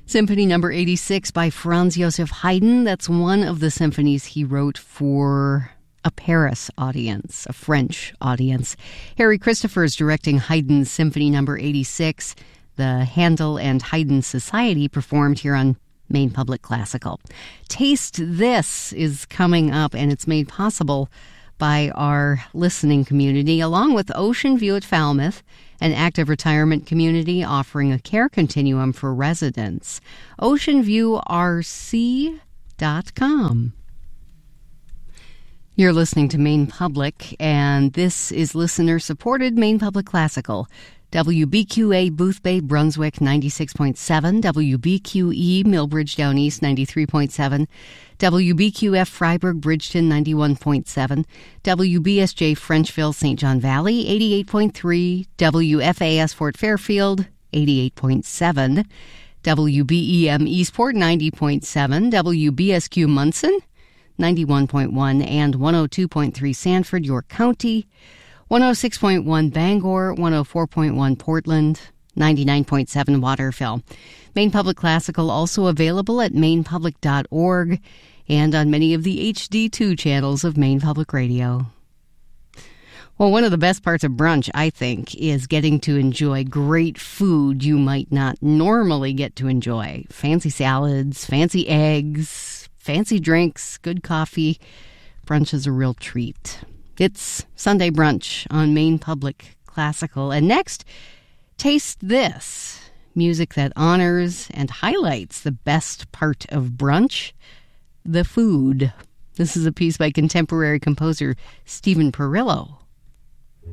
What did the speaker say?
Symphony number 86 by Franz Joseph Haydn. That's one of the symphonies he wrote for a Paris audience, a French audience. Harry Christopher is directing Haydn's Symphony number 86. The Handel and Haydn Society performed here on Maine Public Classical. Taste This is coming up, and it's made possible by our listening community, along with Ocean View at Falmouth, an active retirement community offering a care continuum for residents. OceanViewRC.com. You're listening to Maine Public, and this is listener-supported Maine Public Classical. WBQA Boothbay, Brunswick, 96.7. WBQE Millbridge Down East, 93.7. WBQF Freiburg, Bridgeton, 91.7. WBSJ Frenchville, St. John Valley, 88.3. WFAS Fort Fairfield, 88.7. WBEM Eastport, 90.7. WBSQ Munson, 91.1. And 102.3 Sanford, York County. 106.1 Bangor, 104.1 Portland, 99.7 Waterville. Maine Public Classical also available at mainepublic.org and on many of the HD2 channels of Maine Public Radio. Well, one of the best parts of brunch, I think, is getting to enjoy great food you might not normally get to enjoy. Fancy salads, fancy eggs, fancy drinks, good coffee. Brunch is a real treat. It's Sunday Brunch on Maine Public Classical. And next, Taste This, music that honors and highlights the best part of brunch, the food. This is a piece by contemporary composer Stephen Perillo.